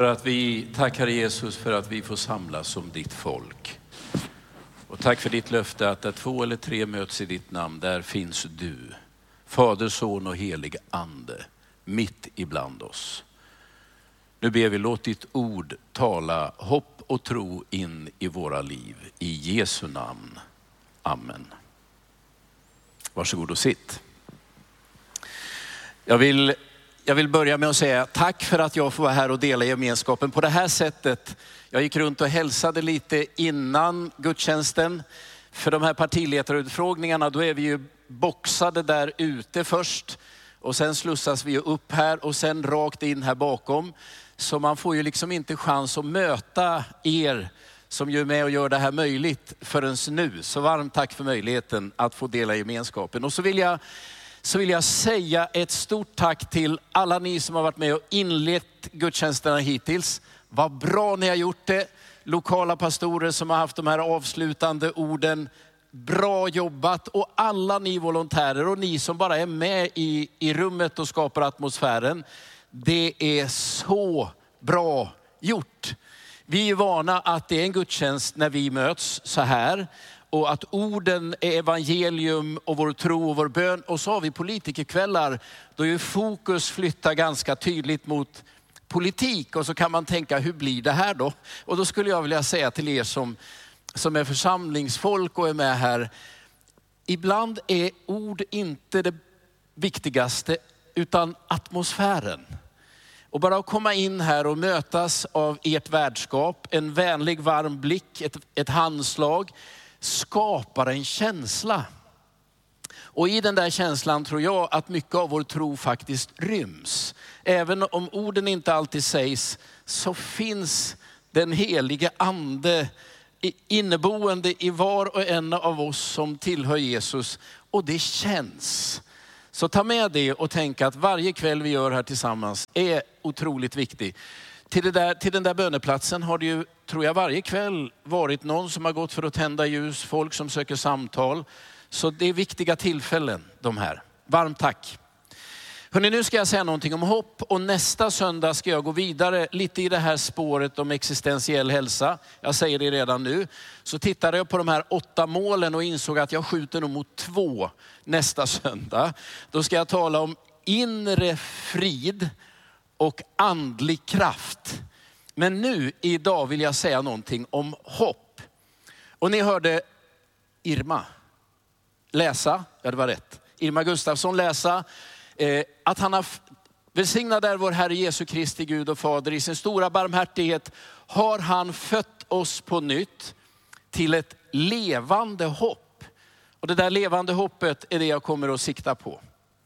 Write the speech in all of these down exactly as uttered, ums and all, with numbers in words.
För att vi tackar Jesus för att vi får samlas som ditt folk. Och tack för ditt löfte att där två eller tre möts i ditt namn, där finns du. Fader, son och helig ande, mitt ibland oss. Nu ber vi, låt ditt ord tala hopp och tro in i våra liv. I Jesu namn. Amen. Varsågod och sitt. Jag vill, jag vill börja med att säga tack för att jag får vara här och dela gemenskapen på det här sättet. Jag gick runt och hälsade lite innan gudstjänsten. För de här partiledarutfrågningarna, då är vi ju boxade där ute först. Och sen slussas vi upp här och sen rakt in här bakom. Så man får ju liksom inte chans att möta er som ju är med och gör det här möjligt förrän nu. Så varmt tack för möjligheten att få dela gemenskapen. Och så vill jag, så vill jag säga ett stort tack till alla ni som har varit med och inlett gudstjänsterna hittills. Vad bra ni har gjort det. Lokala pastorer som har haft de här avslutande orden. Bra jobbat, och alla ni volontärer och ni som bara är med i, i rummet och skapar atmosfären. Det är så bra gjort. Vi är vana att det är en gudstjänst när vi möts så här. Och att orden är evangelium och vår tro och vår bön. Och så har vi politikerkvällar då ju fokus flyttar ganska tydligt mot politik. Och så kan man tänka, hur blir det här då? Och då skulle jag vilja säga till er som, som är församlingsfolk och är med här. Ibland är ord inte det viktigaste utan atmosfären. Och bara att komma in här och mötas av ert värdskap, en vänlig varm blick, ett, ett handslag, skapar en känsla. Och i den där känslan tror jag att mycket av vår tro faktiskt ryms. Även om orden inte alltid sägs, så finns den helige ande inneboende i var och en av oss som tillhör Jesus. Och det känns. Så ta med det och tänk att varje kväll vi gör här tillsammans är otroligt viktig. Till, det där, till den där böneplatsen har det ju, tror jag, varje kväll varit någon som har gått för att tända ljus, folk som söker samtal. Så det är viktiga tillfällen de här. Varmt tack. Hörrni, nu ska jag säga någonting om hopp, och nästa söndag ska jag gå vidare lite i det här spåret om existentiell hälsa. Jag säger det redan nu. Så tittade jag på de här åtta målen och insåg att jag skjuter nog mot två nästa söndag. Då ska jag tala om inre frid och andlig kraft. Men nu idag vill jag säga någonting om hopp. Och ni hörde Irma läsa, ja det var rätt. Irma Gustafsson läsa. Eh, att han har välsignat där vår Herre Jesu Kristi Gud och Fader i sin stora barmhärtighet har han fött oss på nytt till ett levande hopp. Och det där levande hoppet är det jag kommer att sikta på.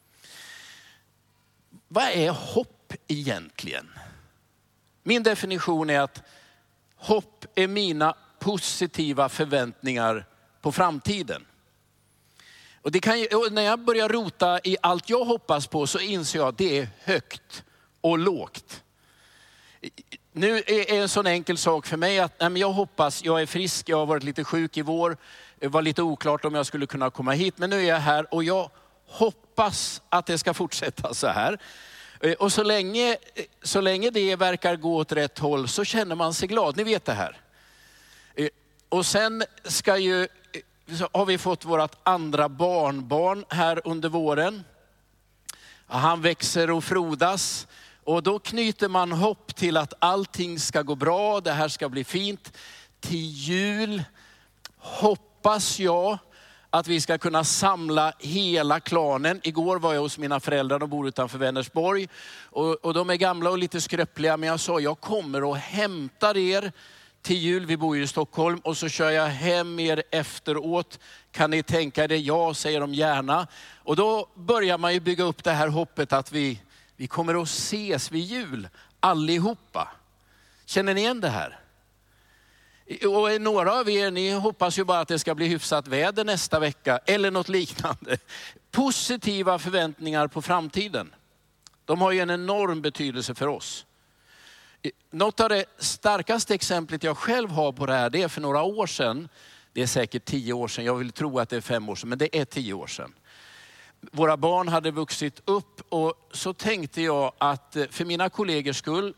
Vad är hopp egentligen? Min definition är att hopp är mina positiva förväntningar på framtiden. Och det kan, och när jag börjar rota i allt jag hoppas på så inser jag att det är högt och lågt. Nu är en sån enkel sak för mig att nej, men jag hoppas, jag är frisk, jag har varit lite sjuk i vår. Det var lite oklart om jag skulle kunna komma hit, men nu är jag här och jag hoppas att det ska fortsätta så här. Och så länge, så länge det verkar gå åt rätt håll så känner man sig glad, ni vet det här. Och sen ska ju... Så har vi fått vårt andra barnbarn här under våren. Han växer och frodas. Och då knyter man hopp till att allting ska gå bra. Det här ska bli fint. Till jul hoppas jag att vi ska kunna samla hela klanen. Igår var jag hos mina föräldrar, de bor utanför Vänersborg. Och, och de är gamla och lite skröpliga. Men jag sa, jag kommer och hämtar er till jul, vi bor ju i Stockholm, och så kör jag hem er efteråt. Kan ni tänka det? Ja, säger de gärna. Och då börjar man ju bygga upp det här hoppet att vi, vi kommer att ses vid jul allihopa. Känner ni igen det här? Och några av er, ni hoppas ju bara att det ska bli hyfsat väder nästa vecka eller något liknande. Positiva förväntningar på framtiden. De har ju en enorm betydelse för oss. Något av det starkaste exemplet jag själv har på det här, det är för några år sedan. Det är säkert tio år sedan, jag vill tro att det är fem år sedan, men det är tio år sedan. Våra barn hade vuxit upp och så tänkte jag att för mina kollegors skull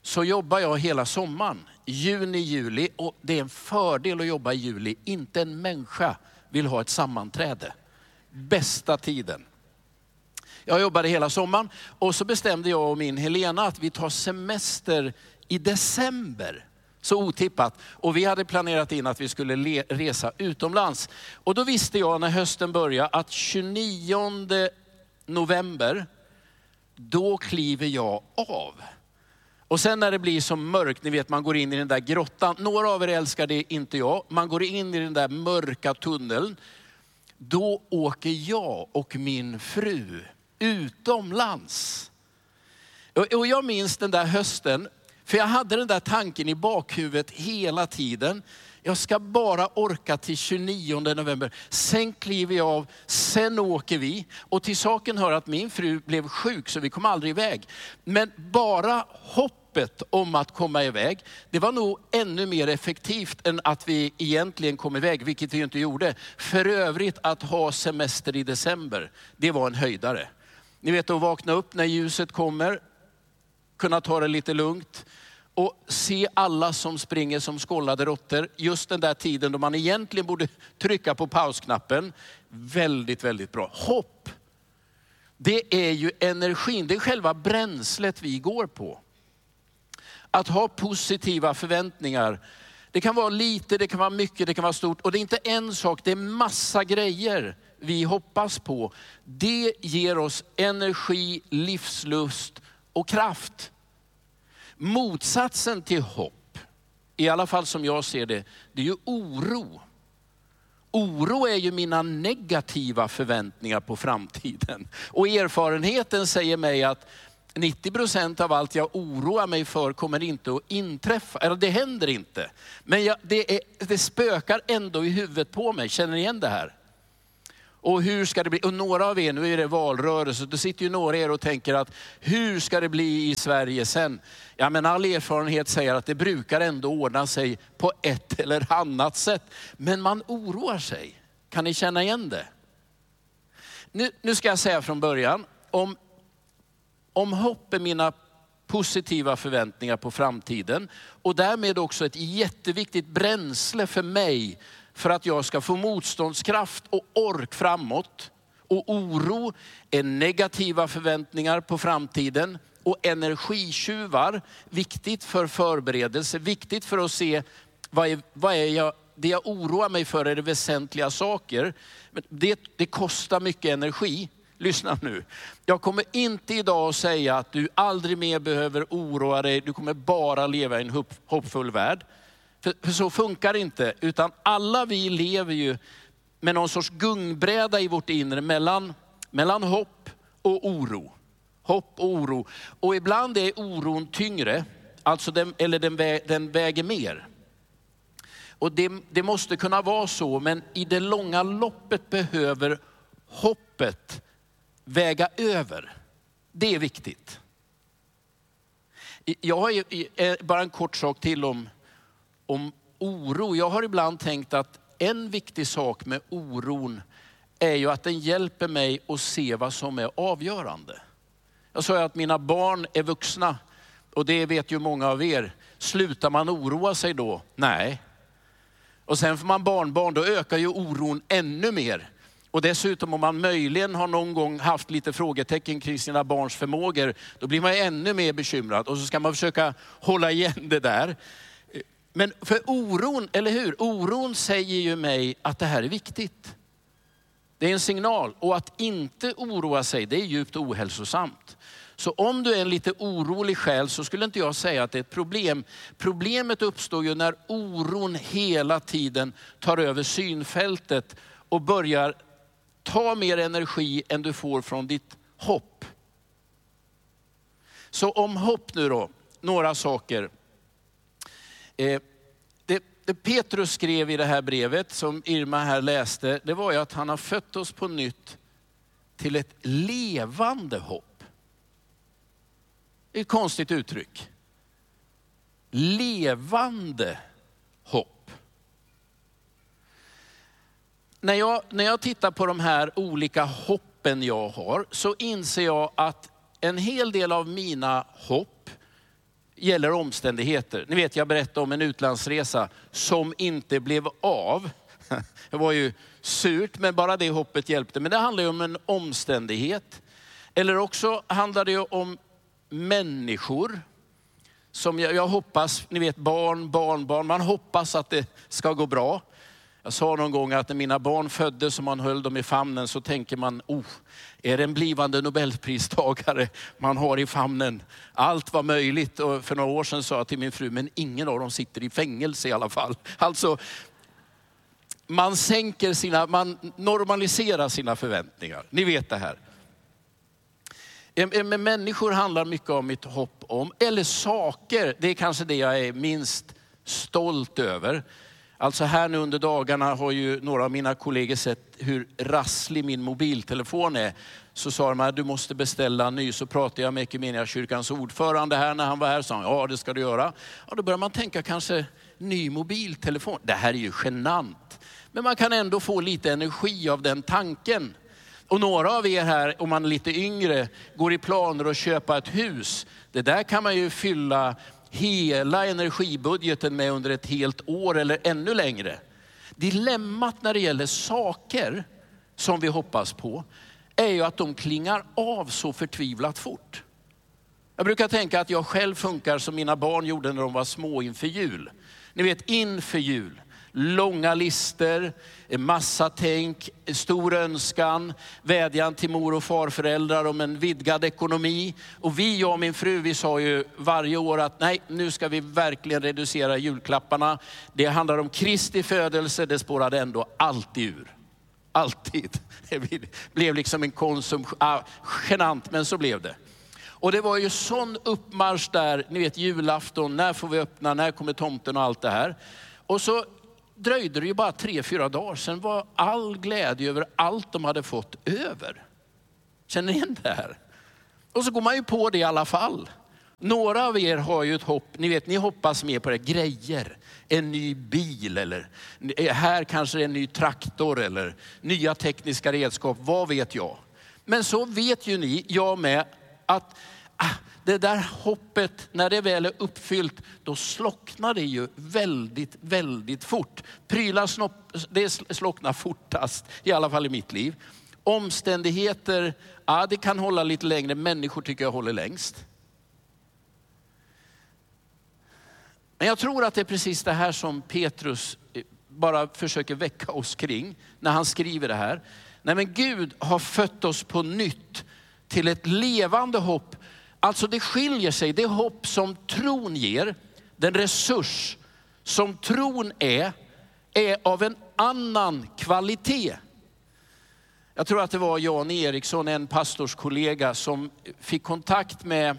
så jobbar jag hela sommaren. Juni, juli. Och det är en fördel att jobba i juli. Inte en människa vill ha ett sammanträde. Bästa tiden. Jag jobbade hela sommaren och så bestämde jag och min Helena att vi tar semester i december. Så otippat. Och vi hade planerat in att vi skulle le- resa utomlands. Och då visste jag när hösten började att tjugonionde november, då kliver jag av. Och sen när det blir som mörkt, ni vet man går in i den där grottan. Några av er älskar det, inte jag. Man går in i den där mörka tunneln. Då åker jag och min fru utomlands. Och jag minns den där hösten, för jag hade den där tanken i bakhuvudet hela tiden. Jag ska bara orka till tjugonionde november. Sen kliver jag av, sen åker vi. Och till saken hör att min fru blev sjuk så vi kom aldrig iväg. Men bara hoppet om att komma iväg, det var nog ännu mer effektivt än att vi egentligen kom iväg, vilket vi inte gjorde. För övrigt att ha semester i december, det var en höjdare. Ni vet att vakna upp när ljuset kommer, kunna ta det lite lugnt. Och se alla som springer som skållade råttor. Just den där tiden då man egentligen borde trycka på pausknappen. Väldigt, väldigt bra. Hopp. Det är ju energin. Det är själva bränslet vi går på. Att ha positiva förväntningar. Det kan vara lite, det kan vara mycket, det kan vara stort. Och det är inte en sak, det är massa grejer vi hoppas på. Det ger oss energi, livslust och kraft. Motsatsen till hopp, i alla fall som jag ser det, det är ju oro. Oro är ju mina negativa förväntningar på framtiden. Och erfarenheten säger mig att nittio procent av allt jag oroar mig för kommer inte att inträffa. Eller det händer inte. Men jag, det, är, det spökar ändå i huvudet på mig. Känner ni igen det här? Och hur ska det bli? Och några av er, nu är det valrörelse, då sitter ju några av er och tänker att hur ska det bli i Sverige sen? Ja, men all erfarenhet säger att det brukar ändå ordna sig på ett eller annat sätt. Men man oroar sig. Kan ni känna igen det? Nu, nu ska jag säga från början, om, om hopp är mina positiva förväntningar på framtiden och därmed också ett jätteviktigt bränsle för mig för att jag ska få motståndskraft och ork framåt. Och oro är negativa förväntningar på framtiden. Och energitjuvar, viktigt för förberedelse, viktigt för att se vad är, vad är jag, det jag oroar mig för är det väsentliga saker. Men det, det kostar mycket energi. Lyssna nu. Jag kommer inte idag att säga att du aldrig mer behöver oroa dig. Du kommer bara leva i en hopp, hoppfull värld. För, för så funkar det inte. Utan alla vi lever ju med någon sorts gungbräda i vårt inre mellan, mellan hopp och oro. Hopp och oro. Och ibland är oron tyngre. Alltså den, eller den, vä, den väger mer. Och det, det måste kunna vara så. Men i det långa loppet behöver hoppet väga över. Det är viktigt. Jag har bara en kort sak till om, om oro. Jag har ibland tänkt att en viktig sak med oron är ju att den hjälper mig att se vad som är avgörande. Jag sa ju att mina barn är vuxna och det vet ju många av er. Slutar man oroa sig då? Nej. Och sen får man barnbarn, då ökar ju oron ännu mer. Och dessutom om man möjligen har någon gång haft lite frågetecken kring sina barns förmågor, då blir man ännu mer bekymrad. Och så ska man försöka hålla igen det där. Men för oron, eller hur? Oron säger ju mig att det här är viktigt. Det är en signal. Och att inte oroa sig, det är djupt ohälsosamt. Så om du är en lite orolig själ så skulle inte jag säga att det är ett problem. Problemet uppstår ju när oron hela tiden tar över synfältet och börjar ta mer energi än du får från ditt hopp. Så om hopp nu då, några saker. Eh, det, det Petrus skrev i det här brevet som Irma här läste, det var ju att han har fött oss på nytt till ett levande hopp. Det är ett konstigt uttryck. Levande hopp. När jag, när jag tittar på de här olika hoppen jag har så inser jag att en hel del av mina hopp, gäller omständigheter. Ni vet, jag berättade om en utlandsresa som inte blev av. Det var ju surt, men bara det hoppet hjälpte. Men det handlar ju om en omständighet. Eller också handlar det ju om människor. Som jag, jag hoppas, ni vet, barn, barnbarn. Man hoppas att det ska gå bra. Jag sa någon gång att när mina barn föddes och man höll dem i famnen så tänker man, oh, är det en blivande Nobelpristagare man har i famnen? Allt var möjligt. Och för några år sedan sa jag till min fru, men ingen av dem sitter i fängelse i alla fall. Alltså, man sänker sina, man normaliserar sina förväntningar. Ni vet det här. Med människor handlar mycket om mitt hopp om, eller saker, det är kanske det jag är minst stolt över. Alltså här nu under dagarna har ju några av mina kollegor sett hur rasslig min mobiltelefon är. Så sa de att du måste beställa en ny. Så pratade jag med Equmeniakyrkans ordförande här när han var här. Så han, ja det ska du göra. Ja, då börjar man tänka kanske ny mobiltelefon. Det här är ju genant. Men man kan ändå få lite energi av den tanken. Och några av er här, om man är lite yngre, går i planer att köpa ett hus. Det där kan man ju fylla hela energibudgeten med under ett helt år eller ännu längre. Dilemmat när det gäller saker som vi hoppas på är ju att de klingar av så förtvivlat fort. Jag brukar tänka att jag själv funkar som mina barn gjorde när de var små inför jul. Ni vet, inför jul. Långa lister, massa tänk, stor önskan, vädjan till mor- och farföräldrar om en vidgad ekonomi. Och vi, jag och min fru, vi sa ju varje år att nej, nu ska vi verkligen reducera julklapparna. Det handlar om Kristi födelse, det spårade ändå alltid ur. Alltid. Det blev liksom en konsumtion, ah, genant, men så blev det. Och det var ju sån uppmarsch där, ni vet julafton, när får vi öppna, när kommer tomten och allt det här. Och så dröjde det ju bara tre, fyra dagar. Sen var all glädje över allt de hade fått över. Känner ni igen det här? Och så går man ju på det i alla fall. Några av er har ju ett hopp. Ni vet, ni hoppas mer på det. Grejer. En ny bil eller här kanske det är en ny traktor eller nya tekniska redskap. Vad vet jag? Men så vet ju ni, jag med, att ah, det där hoppet, när det väl är uppfyllt, då slocknar det ju väldigt, väldigt fort. Prylar snopp, det slocknar fortast, i alla fall i mitt liv. Omständigheter, ja, det kan hålla lite längre. Människor tycker jag håller längst. Men jag tror att det är precis det här som Petrus bara försöker väcka oss kring när han skriver det här. Nej, men Gud har fött oss på nytt till ett levande hopp. Alltså det skiljer sig, det hopp som tron ger, den resurs som tron är, är av en annan kvalitet. Jag tror att det var Jan Eriksson, en pastorskollega, som fick kontakt med,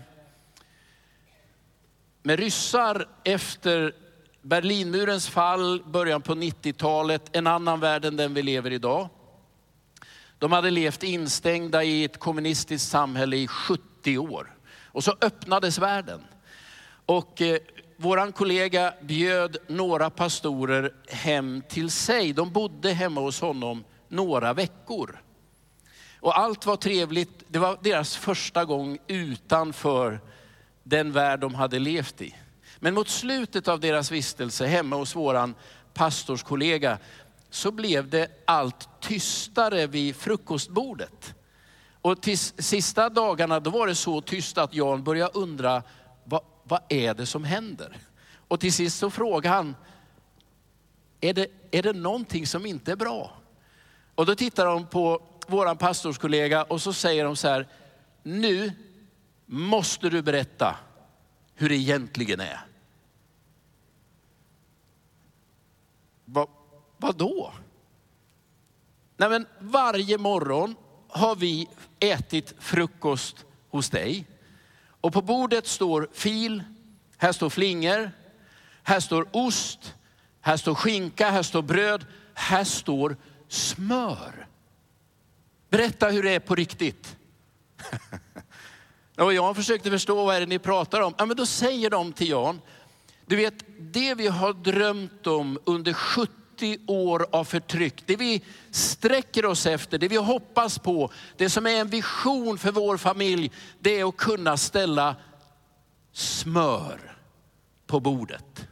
med ryssar efter Berlinmurens fall, början på nittiotalet, en annan värld än den vi lever i idag. De hade levt instängda i ett kommunistiskt samhälle i sjuttio år. Och så öppnades världen. Och eh, våran kollega bjöd några pastorer hem till sig. De bodde hemma hos honom några veckor. Och allt var trevligt. Det var deras första gång utanför den värld de hade levt i. Men mot slutet av deras vistelse hemma hos våran pastorskollega så blev det allt tystare vid frukostbordet. Och till sista dagarna då var det så tyst att Jan började undra, vad, vad är det som händer? Och till sist så frågade han, är det, är det någonting som inte är bra? Och då tittar de på våran pastorskollega och så säger de så här, nu måste du berätta hur det egentligen är. Va, vad då? Nej, men varje morgon har vi ätit frukost hos dig. Och på bordet står fil, här står flingor, här står ost, här står skinka, här står bröd, här står smör. Berätta hur det är på riktigt. Och jag försökte förstå vad är det ni pratar om. Ja, men då säger de till Jan, du vet det vi har drömt om under sjuttio år av förtryck, det vi sträcker oss efter, det vi hoppas på, det som är en vision för vår familj, det är att kunna ställa smör på bordet.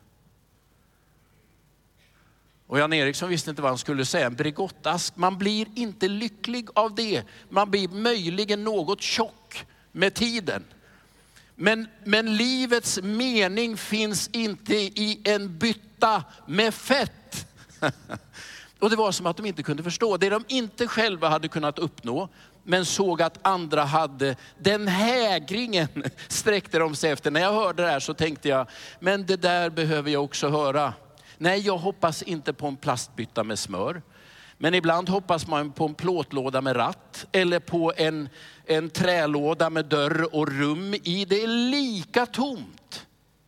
Och Jan Eriksson visste inte vad han skulle säga. En Bregottask, man blir inte lycklig av det. Man blir möjligen något tjock med tiden. Men, men livets mening finns inte i en bytta med fett. Och det var som att de inte kunde förstå. Det de inte själva hade kunnat uppnå, men såg att andra hade, den hägringen sträckte de sig efter. När jag hörde det här så tänkte jag, men det där behöver jag också höra. Nej, jag hoppas inte på en plastbytta med smör. Men ibland hoppas man på en plåtlåda med ratt. Eller på en, en trälåda med dörr och rum i. Det är lika tomt.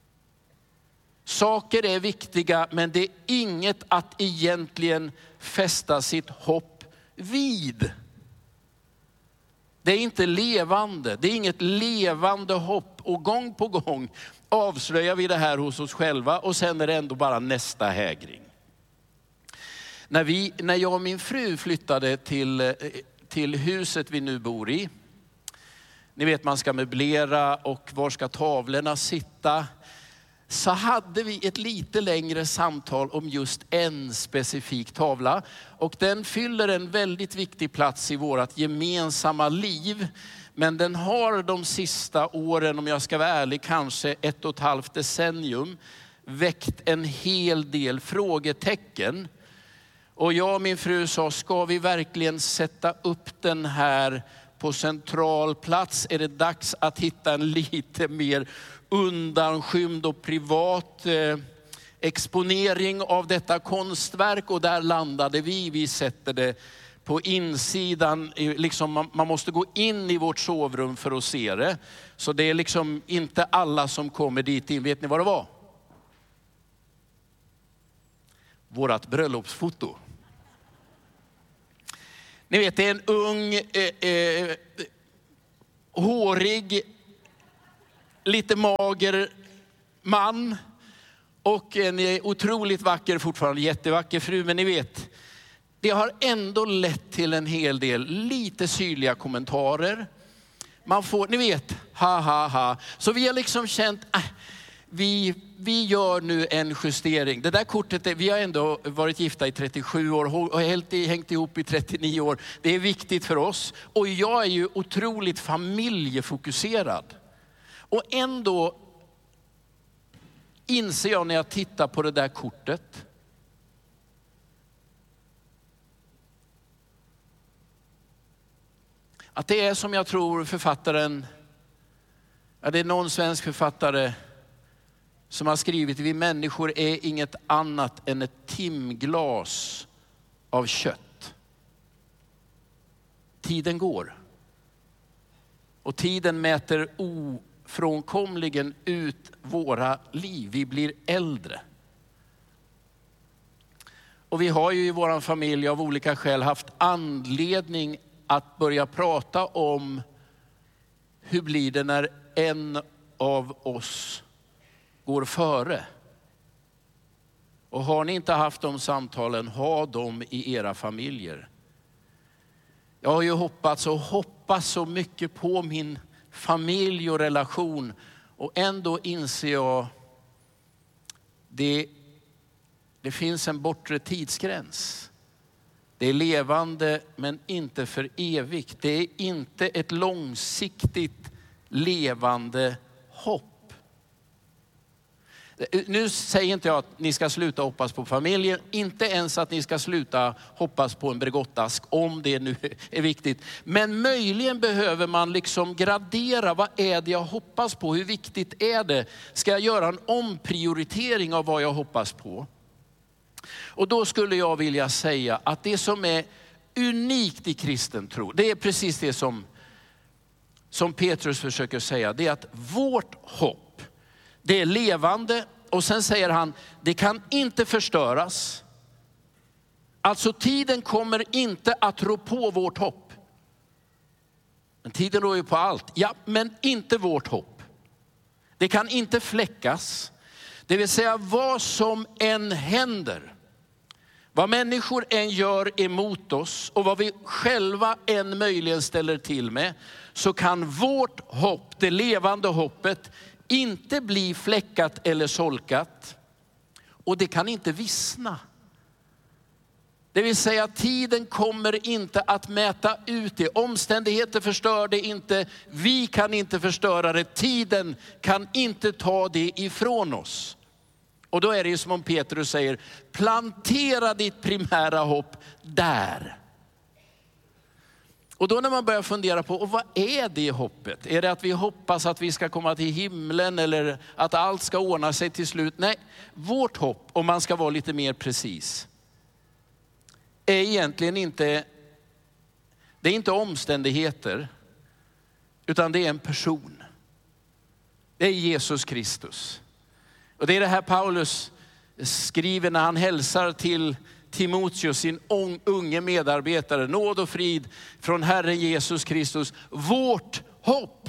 Saker är viktiga, men det är inget att egentligen fästa sitt hopp vid. Det är inte levande. Det är inget levande hopp. Och gång på gång avslöjar vi det här hos oss själva. Och sen är det ändå bara nästa hägring. När, vi, när jag och min fru flyttade till, till huset vi nu bor i. Ni vet, man ska möblera och var ska tavlorna sitta. Så hade vi ett lite längre samtal om just en specifik tavla. Och den fyller en väldigt viktig plats i vårt gemensamma liv. Men den har de sista åren, om jag ska vara ärlig, kanske ett och ett halvt decennium, väckt en hel del frågetecken. Och jag och min fru sa, ska vi verkligen sätta upp den här på central plats? Är det dags att hitta en lite mer undanskymd och privat eh, exponering av detta konstverk? Och där landade vi. Vi sätter det på insidan. Liksom man, man måste gå in i vårt sovrum för att se det. Så det är liksom inte alla som kommer dit in. Vet ni vad det var? Vårat bröllopsfoto. Ni vet, det är en ung, eh, eh, hårig, lite mager man. Och en otroligt vacker, fortfarande jättevacker fru. Men ni vet, det har ändå lett till en hel del lite syrliga kommentarer. Man får, ni vet, ha ha ha. Så vi har liksom känt, äh, vi, vi gör nu en justering. Det där kortet, vi har ändå varit gifta i trettiosju år och helt hängt ihop i trettionio år. Det är viktigt för oss. Och jag är ju otroligt familjefokuserad. Och ändå inser jag när jag tittar på det där kortet, att det är som jag tror författaren, ja, det är någon svensk författare som har skrivit, vi människor är inget annat än ett timglas av kött. Tiden går. Och tiden mäter ofrånkomligen ut våra liv. Vi blir äldre. Och vi har ju i vår familj av olika skäl haft anledning att börja prata om hur blir det när en av oss går före. Och har ni inte haft de samtalen, ha dem i era familjer. Jag har ju hoppats och hoppas så mycket på min familj och relation. Och ändå inser jag, det, det finns en bortre tidsgräns. Det är levande men inte för evigt. Det är inte ett långsiktigt levande hopp. Nu säger inte jag att ni ska sluta hoppas på familjen. Inte ens att ni ska sluta hoppas på en Bregottask, om det nu är viktigt. Men möjligen behöver man liksom gradera. Vad är det jag hoppas på? Hur viktigt är det? Ska jag göra en omprioritering av vad jag hoppas på? Och då skulle jag vilja säga att det som är unikt i kristen tro, det är precis det som, som Petrus försöker säga. Det är att vårt hopp, det är levande, och sen säger han, det kan inte förstöras. Alltså tiden kommer inte att rå på vårt hopp. Men tiden rår ju på allt. Ja, men inte vårt hopp. Det kan inte fläckas. Det vill säga vad som än händer, vad människor än gör emot oss och vad vi själva än möjligen ställer till med, så kan vårt hopp, det levande hoppet, inte bli fläckat eller solkat. Och det kan inte vissna. Det vill säga tiden kommer inte att mäta ut det. Omständigheter förstör det inte. Vi kan inte förstöra det. Tiden kan inte ta det ifrån oss. Och då är det ju som om Petrus säger, plantera ditt primära hopp där. Och då när man börjar fundera på, och vad är det hoppet? Är det att vi hoppas att vi ska komma till himlen eller att allt ska ordna sig till slut? Nej, vårt hopp, om man ska vara lite mer precis, är egentligen inte, det är inte omständigheter, utan det är en person. Det är Jesus Kristus. Och det är det här Paulus skriver när han hälsar till Timoteus, sin unge medarbetare. Nåd och frid från Herren Jesus Kristus. Vårt hopp.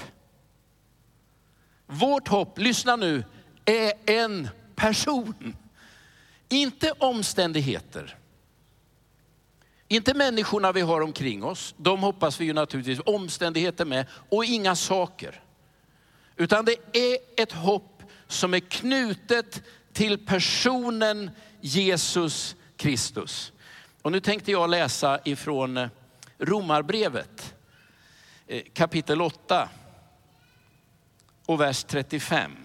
Vårt hopp, lyssna nu, är en person. Inte omständigheter. Inte människorna vi har omkring oss. De hoppas vi ju naturligtvis omständigheter med. Och inga saker. Utan det är ett hopp som är knutet till personen Jesus Kristus. Och nu tänkte jag läsa ifrån Romarbrevet kapitel åtta och vers trettiofem.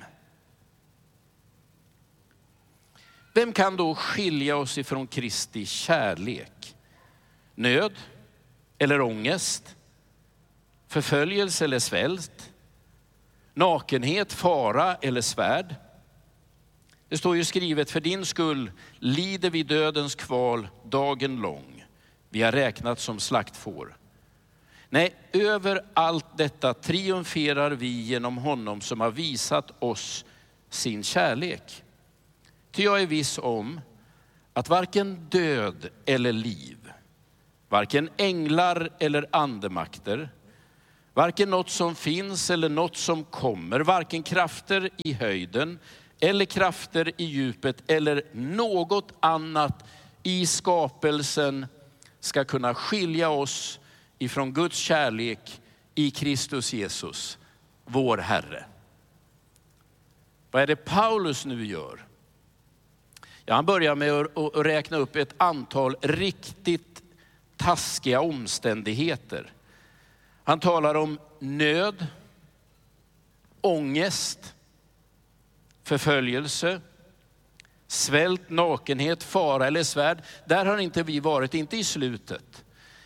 Vem kan då skilja oss ifrån Kristi kärlek? Nöd eller ångest? Förföljelse eller svält? Nakenhet, fara eller svärd? Det står ju skrivet, för din skull lider vi dödens kval dagen lång. Vi har räknat som slaktfår. Nej, över allt detta triumferar vi genom honom som har visat oss sin kärlek. Ty jag är viss om att varken död eller liv, varken änglar eller andemakter, varken något som finns eller något som kommer, varken krafter i höjden eller krafter i djupet eller något annat i skapelsen ska kunna skilja oss ifrån Guds kärlek i Kristus Jesus, vår Herre. Vad är det Paulus nu gör? Ja, han börjar med att räkna upp ett antal riktigt taskiga omständigheter. Han talar om nöd, ångest, förföljelse, svält, nakenhet, fara eller svärd. Där har inte vi varit, inte i slutet.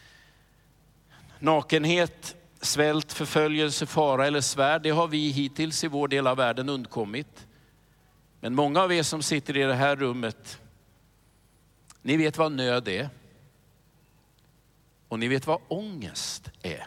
Nakenhet, svält, förföljelse, fara eller svärd, det har vi hittills i vår del av världen undkommit. Men många av er som sitter i det här rummet, ni vet vad nöd är. Och ni vet vad ångest är.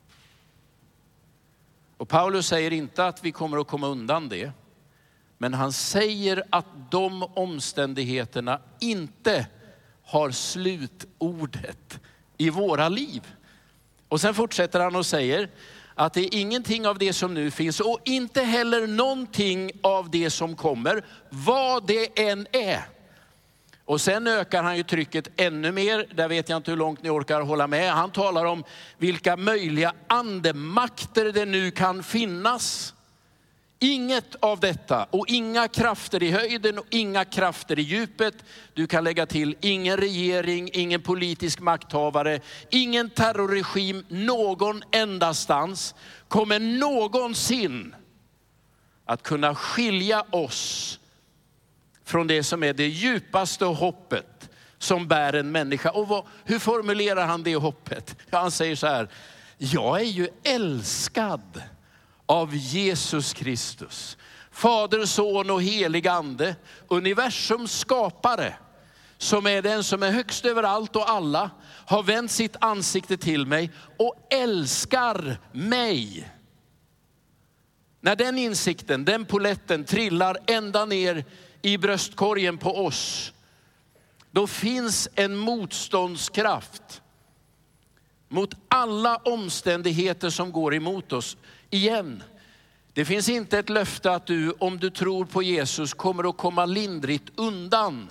Och Paulus säger inte att vi kommer att komma undan det. Men han säger att de omständigheterna inte har slutordet i våra liv. Och sen fortsätter han och säger att det är ingenting av det som nu finns och inte heller någonting av det som kommer, vad det än är. Och sen ökar han ju trycket ännu mer, där vet jag inte hur långt ni orkar hålla med. Han talar om vilka möjliga andemakter det nu kan finnas. Inget av detta och inga krafter i höjden och inga krafter i djupet. Du kan lägga till ingen regering, ingen politisk makthavare, ingen terrorregim någon endastans kommer någonsin att kunna skilja oss från det som är det djupaste hoppet som bär en människa. Och vad, hur formulerar han det hoppet? Ja, han säger så här, jag är ju älskad av Jesus Kristus, Fader, Son och helig ande, universums skapare, som är den som är högst över allt och alla, har vänt sitt ansikte till mig och älskar mig. När den insikten, den poletten trillar ända ner i bröstkorgen på oss, då finns en motståndskraft mot alla omständigheter som går emot oss. Igen, det finns inte ett löfte att du, om du tror på Jesus, kommer att komma lindrigt undan.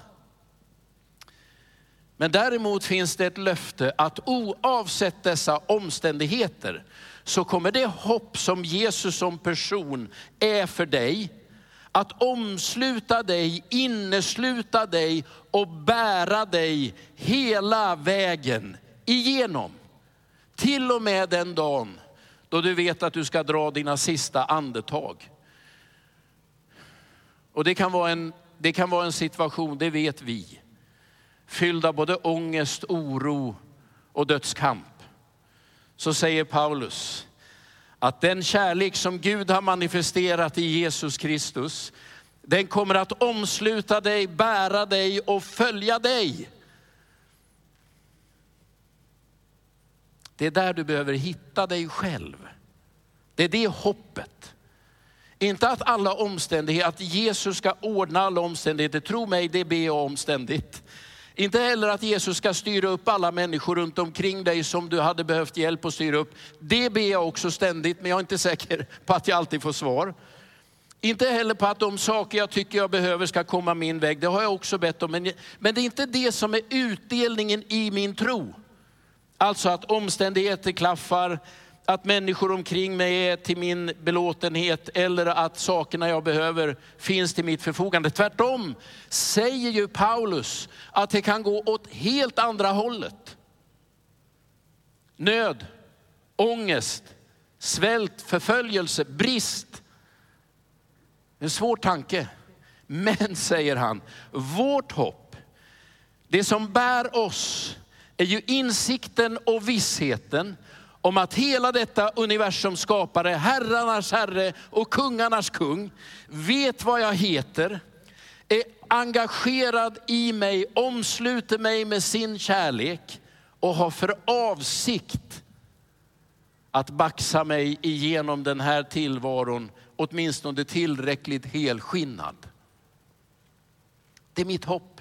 Men däremot finns det ett löfte att oavsett dessa omständigheter så kommer det hopp som Jesus som person är för dig att omsluta dig, innesluta dig och bära dig hela vägen igenom. Till och med den dagen då du vet att du ska dra dina sista andetag. Och det kan vara en, det kan vara en situation, det vet vi, fylld av både ångest, oro och dödskamp. Så säger Paulus att den kärlek som Gud har manifesterat i Jesus Kristus, den kommer att omsluta dig, bära dig och följa dig. Det är där du behöver hitta dig själv. Det är det hoppet. Inte att alla omständigheter, att Jesus ska ordna alla omständigheter. Tro mig, det ber jag om ständigt. Inte heller att Jesus ska styra upp alla människor runt omkring dig som du hade behövt hjälp att styra upp. Det ber jag också ständigt, men jag är inte säker på att jag alltid får svar. Inte heller på att de saker jag tycker jag behöver ska komma min väg. Det har jag också bett om. Men, men det är inte det som är utdelningen i min tro. Alltså att omständigheter klaffar, att människor omkring mig är till min belåtenhet eller att sakerna jag behöver finns till mitt förfogande. Tvärtom säger ju Paulus att det kan gå åt helt andra hållet. Nöd, ångest, svält, förföljelse, brist. En svår tanke. Men, säger han, vårt hopp, det som bär oss, är ju insikten och vissheten om att hela detta universum skapare, herrarnas herre och kungarnas kung, vet vad jag heter, är engagerad i mig, omsluter mig med sin kärlek och har för avsikt att baxa mig igenom den här tillvaron, åtminstone tillräckligt helskinnad. Det är mitt hopp.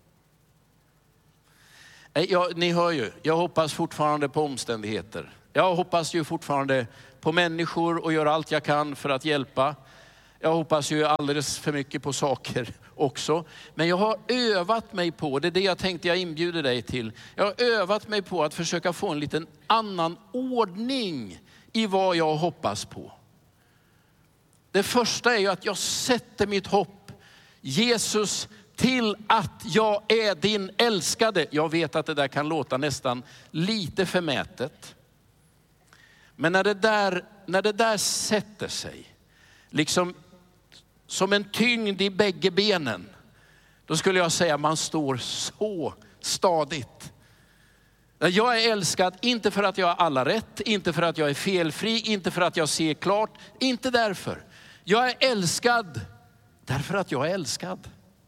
Jag, ni hör ju, jag hoppas fortfarande på omständigheter. Jag hoppas ju fortfarande på människor och gör allt jag kan för att hjälpa. Jag hoppas ju alldeles för mycket på saker också. Men jag har övat mig på, det är det jag tänkte jag inbjuder dig till. Jag har övat mig på att försöka få en liten annan ordning i vad jag hoppas på. Det första är ju att jag sätter mitt hopp, Jesus, till att jag är din älskade. Jag vet att det där kan låta nästan lite förmätet. Men när det där, när det där sätter sig, liksom som en tyngd i bägge benen, då skulle jag säga att man står så stadigt. Jag är älskad, inte för att jag har alla rätt, inte för att jag är felfri, inte för att jag ser klart, inte därför. Jag är älskad därför att jag är älskad.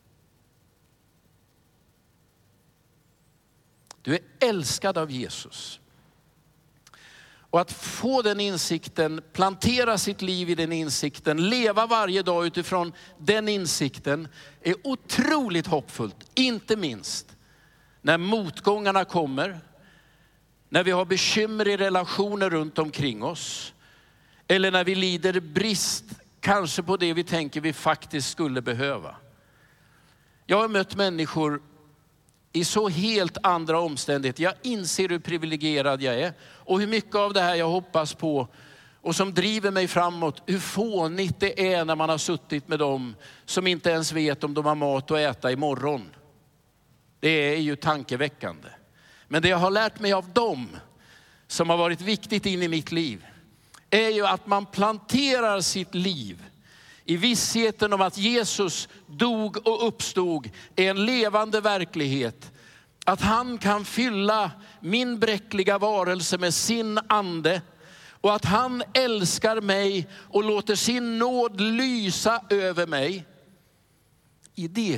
Du är älskad av Jesus. Och att få den insikten, plantera sitt liv i den insikten, leva varje dag utifrån den insikten är otroligt hoppfullt. Inte minst när motgångarna kommer, när vi har bekymmer i relationer runt omkring oss, eller när vi lider brist kanske på det vi tänker vi faktiskt skulle behöva. Jag har mött människor i så helt andra omständigheter. Jag inser hur privilegierad jag är och hur mycket av det här jag hoppas på och som driver mig framåt, hur fånigt det är när man har suttit med dem som inte ens vet om de har mat att äta imorgon. Det är ju tankeväckande. Men det jag har lärt mig av dem som har varit viktigt in i mitt liv är ju att man planterar sitt liv i vissheten om att Jesus dog och uppstod är en levande verklighet. Att han kan fylla min bräckliga varelse med sin ande. Och att han älskar mig och låter sin nåd lysa över mig. I det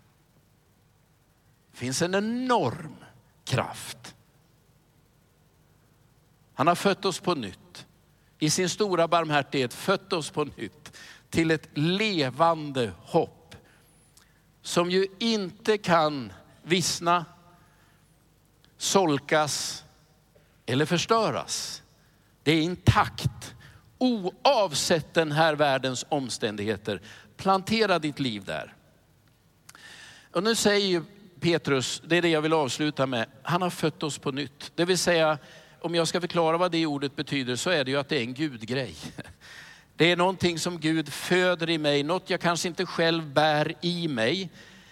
finns en enorm kraft. Han har fött oss på nytt. I sin stora barmhärtighet fött oss på nytt. Till ett levande hopp. Som ju inte kan vissna, solkas eller förstöras. Det är intakt. Oavsett den här världens omständigheter. Plantera ditt liv där. Och nu säger ju Petrus, det är det jag vill avsluta med. Han har fött oss på nytt. Det vill säga, om jag ska förklara vad det ordet betyder så är det ju att det är en gudgrej. Det är någonting som Gud föder i mig, något jag kanske inte själv bär i mig.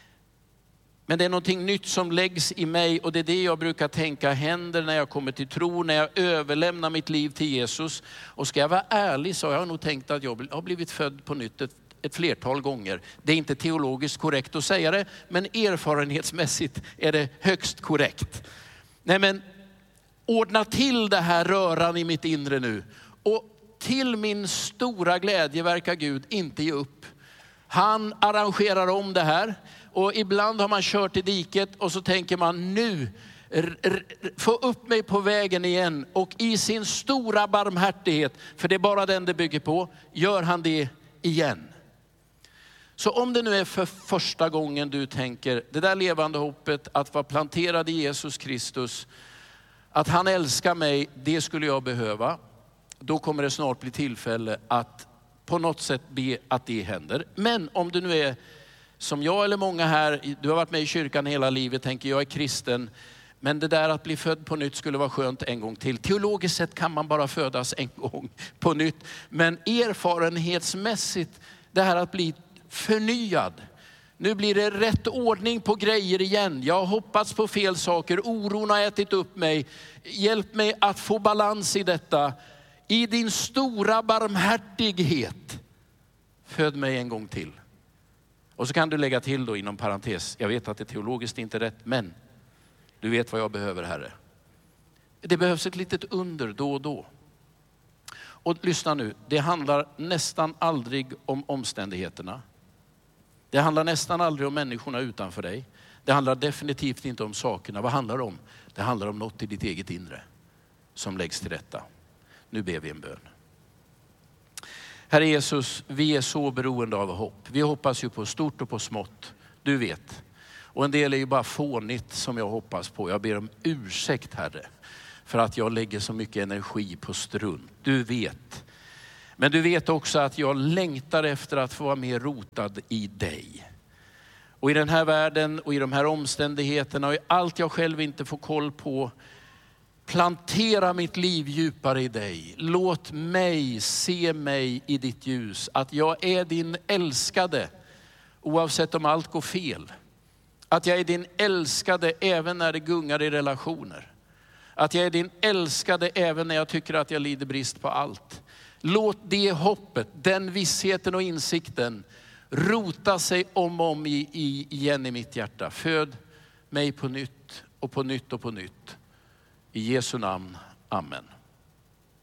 Men det är någonting nytt som läggs i mig och det är det jag brukar tänka händer när jag kommer till tro, när jag överlämnar mitt liv till Jesus. Och ska jag vara ärlig så har jag nog tänkt att jag har blivit född på nytt ett, ett flertal gånger. Det är inte teologiskt korrekt att säga det, men erfarenhetsmässigt är det högst korrekt. Nej men, ordna till det här röran i mitt inre nu. Och till min stora glädje verkar Gud inte ge upp. Han arrangerar om det här. Och ibland har man kört i diket och så tänker man nu r- r- få upp mig på vägen igen. Och i sin stora barmhärtighet, för det är bara den det bygger på, gör han det igen. Så om det nu är för första gången du tänker det där levande hoppet att vara planterad i Jesus Kristus, att han älskar mig, det skulle jag behöva. Då kommer det snart bli tillfälle att på något sätt be att det händer. Men om du nu är som jag eller många här, du har varit med i kyrkan hela livet, tänker jag är kristen. Men det där att bli född på nytt skulle vara skönt en gång till. Teologiskt sett kan man bara födas en gång på nytt. Men erfarenhetsmässigt, det här att bli förnyad. Nu blir det rätt ordning på grejer igen. Jag har hoppats på fel saker. Oron har ätit upp mig. Hjälp mig att få balans i detta. I din stora barmhärtighet, föd mig en gång till. Och så kan du lägga till då inom parentes. Jag vet att det teologiskt inte är rätt, men du vet vad jag behöver, Herre. Det behövs ett litet under då och då. Och lyssna nu, det handlar nästan aldrig om omständigheterna. Det handlar nästan aldrig om människorna utanför dig. Det handlar definitivt inte om sakerna. Vad handlar det om? Det handlar om något i ditt eget inre som läggs till rätta. Nu ber vi en bön. Herre Jesus, vi är så beroende av hopp. Vi hoppas ju på stort och på smått. Du vet. Och en del är ju bara fånigt som jag hoppas på. Jag ber om ursäkt, Herre, för att jag lägger så mycket energi på strunt. Du vet. Men du vet också att jag längtar efter att få vara mer rotad i dig. Och i den här världen och i de här omständigheterna och i allt jag själv inte får koll på, plantera mitt liv djupare i dig. Låt mig se mig i ditt ljus. Att jag är din älskade oavsett om allt går fel. Att jag är din älskade även när det gungar i relationer. Att jag är din älskade även när jag tycker att jag lider brist på allt. Låt det hoppet, den vissheten och insikten rota sig om och om i, i, igen i mitt hjärta. Föd mig på nytt och på nytt och på nytt. I Jesu namn, amen.